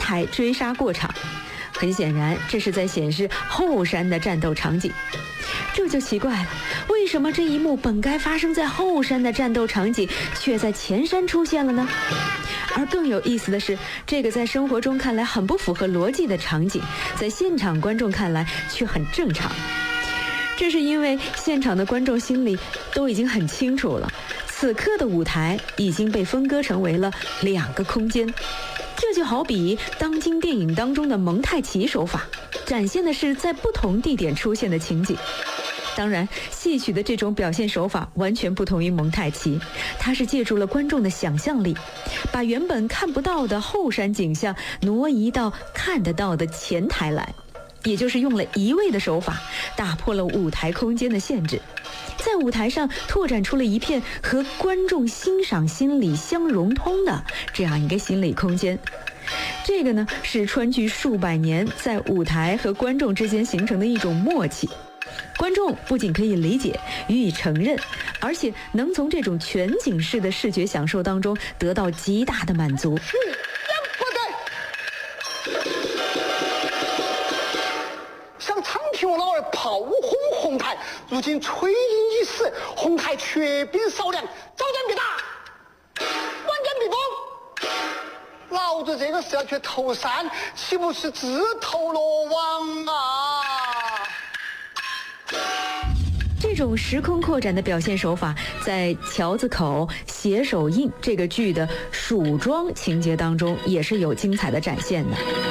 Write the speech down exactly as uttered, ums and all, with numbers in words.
台追杀过场。很显然，这是在显示后山的战斗场景。这就奇怪了，为什么这一幕本该发生在后山的战斗场景，却在前山出现了呢？而更有意思的是，这个在生活中看来很不符合逻辑的场景，在现场观众看来却很正常。这是因为现场的观众心里都已经很清楚了，此刻的舞台已经被分割成为了两个空间。这就好比当今电影当中的蒙太奇手法，展现的是在不同地点出现的情景。当然，戏曲的这种表现手法完全不同于蒙太奇，它是借助了观众的想象力，把原本看不到的后山景象挪移到看得到的前台来，也就是用了移位的手法，打破了舞台空间的限制，在舞台上拓展出了一片和观众欣赏心理相融通的这样一个心理空间。这个呢，是川剧数百年在舞台和观众之间形成的一种默契。观众不仅可以理解予以承认，而且能从这种全景式的视觉享受当中得到极大的满足。 想长平我老儿炮轰红台，如今吹音已死，红台缺兵少粮，早点别打，晚点别攻。老子这个是要去投山，岂不是自投罗网啊？ 这种时空扩展的表现手法，在桥子口写手印这个剧的蜀庄情节当中也是有精彩的展现的。